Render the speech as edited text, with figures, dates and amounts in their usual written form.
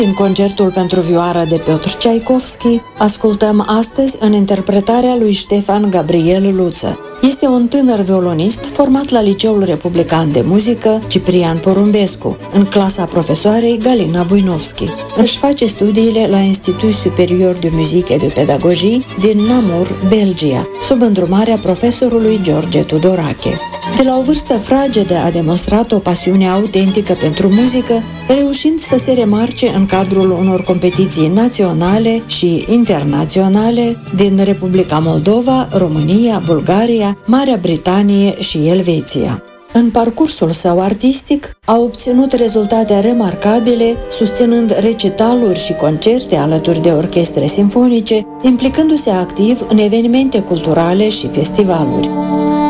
Din concertul pentru vioară de Piotr Tchaikovsky, ascultăm astăzi în interpretarea lui Ștefan Gabriel Luță. Este un tânăr violonist format la Liceul Republican de Muzică Ciprian Porumbescu, în clasa profesoarei Galina Buinovski. Își face studiile la Institut Superior de Musique et de Pédagogie din Namur, Belgia, sub îndrumarea profesorului George Tudorache. De la o vârstă fragedă a demonstrat o pasiune autentică pentru muzică, reușind să se remarce în cadrul unor competiții naționale și internaționale din Republica Moldova, România, Bulgaria, Marea Britanie și Elveția. În parcursul său artistic a obținut rezultate remarcabile, susținând recitaluri și concerte alături de orchestre simfonice, implicându-se activ în evenimente culturale și festivaluri.